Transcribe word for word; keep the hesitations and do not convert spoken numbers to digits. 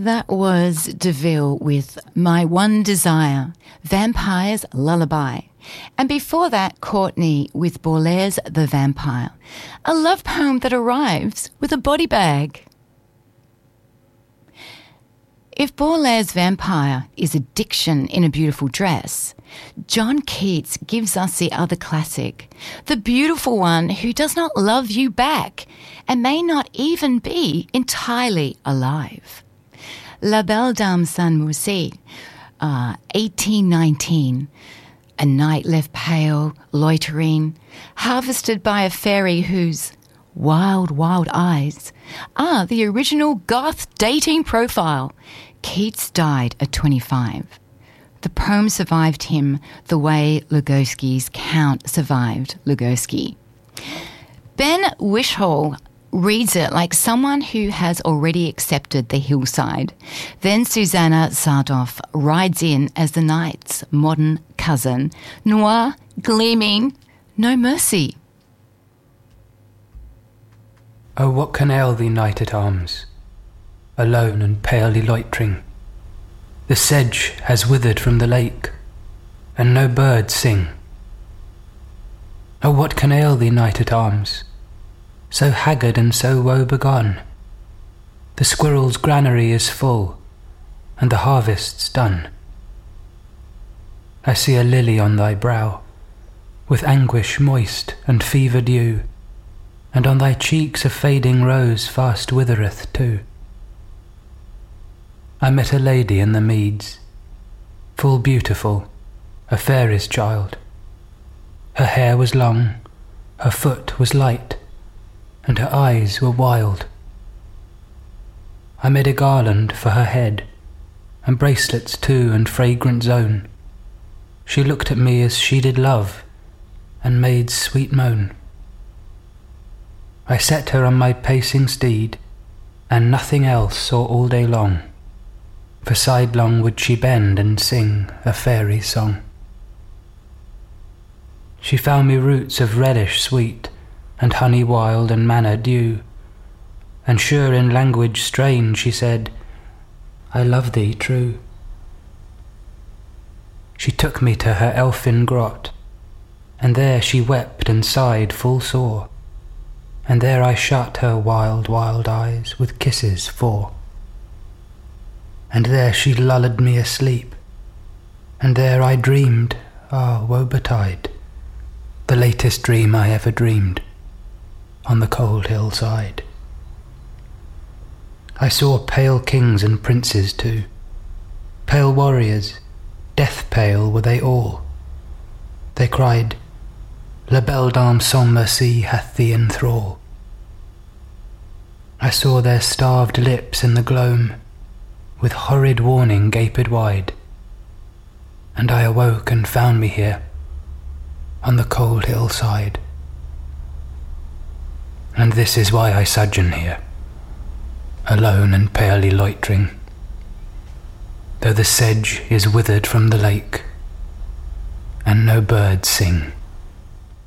That was DeVille with My One Desire, Vampire's Lullaby. And before that, Courtney with Baudelaire's The Vampire, a love poem that arrives with a body bag. If Baudelaire's Vampire is addiction in a beautiful dress, John Keats gives us the other classic, the beautiful one who does not love you back and may not even be entirely alive. La Belle Dame Sans Merci, uh, eighteen nineteen, a night left pale, loitering, harvested by a fairy whose wild, wild eyes are the original goth dating profile. Keats died at twenty-five. The poem survived him the way Lugoski's Count survived Lugoski. Ben Wishall reads it like someone who has already accepted the hillside. Then Susanna Sardoff rides in as the night's modern cousin, noir, gleaming, no mercy. Oh, what can ail thee, knight at arms, alone and palely loitering? The sedge has withered from the lake, and no birds sing. Oh, what can ail thee, knight at arms, so haggard and so woe-begone? The squirrel's granary is full, and the harvest's done. I see a lily on thy brow, with anguish moist and fever dew, and on thy cheeks a fading rose fast withereth too. I met a lady in the meads, full beautiful, a fairy's child. Her hair was long, her foot was light, and her eyes were wild. I made a garland for her head, and bracelets too, and fragrant zone. She looked at me as she did love, and made sweet moan. I set her on my pacing steed, and nothing else saw all day long, for sidelong would she bend and sing a fairy song. She found me roots of relish sweet, and honey wild and manna dew, and sure in language strange she said, I love thee true. She took me to her elfin grot, and there she wept and sighed full sore, and there I shut her wild, wild eyes with kisses four. And there she lulled me asleep, and there I dreamed, ah, woe betide, the latest dream I ever dreamed, on the cold hillside. I saw pale kings and princes too, pale warriors, death pale were they all. They cried, La Belle Dame Sans Merci hath thee in thrall. I saw their starved lips in the gloam, with horrid warning gaped wide, and I awoke and found me here, on the cold hillside. And this is why I sojourn here, alone and palely loitering, though the sedge is withered from the lake, and no birds sing.